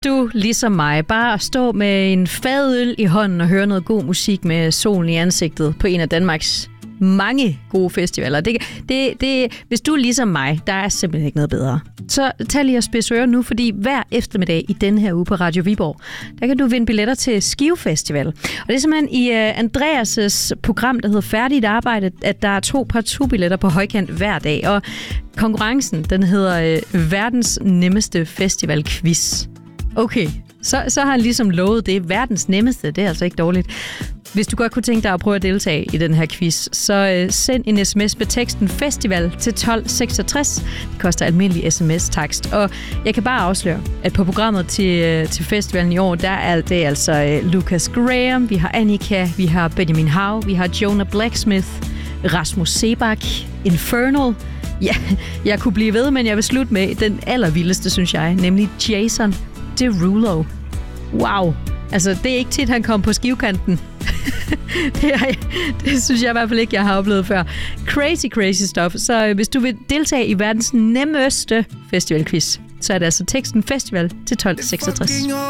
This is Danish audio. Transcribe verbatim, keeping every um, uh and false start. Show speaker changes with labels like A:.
A: Du, ligesom mig, bare stå med en fadøl i hånden og høre noget god musik med solen i ansigtet på en af Danmarks mange gode festivaler. Det, det, det, hvis du er ligesom mig, der er simpelthen ikke noget bedre. Så tag lige og spids ører nu, fordi hver eftermiddag i denne her uge på Radio Viborg, der kan du vinde billetter til Skive Festival. Og det er simpelthen i uh, Andreas' program, der hedder Færdigt Arbejde, at der er to partout-billetter på højkant hver dag. Og konkurrencen, den hedder uh, Verdens Nemmeste Festival-quiz. Okay, så, så har han ligesom lovet det. Verdens nemmeste, det er altså ikke dårligt. Hvis du godt kunne tænke dig at prøve at deltage i den her quiz, så øh, send en sms med teksten festival til tolv seksogtres. Det koster almindelig sms-takst. Og jeg kan bare afsløre, at på programmet til, øh, til festivalen i år, der er det altså øh, Lucas Graham, vi har Annika, vi har Benjamin Hav, vi har Jonah Blacksmith, Rasmus Sebak, Infernal. Ja, jeg kunne blive ved, men jeg vil slutte med den allervildeste, synes jeg, nemlig Jason Derulo. Wow. Altså, det er ikke tit, han kom på skivekanten. det, er, det synes jeg i hvert fald ikke, jeg har oplevet før. Crazy, crazy stuff. Så hvis du vil deltage i verdens nemmeste festivalquiz, så er det altså teksten festival til tolv seksogtres.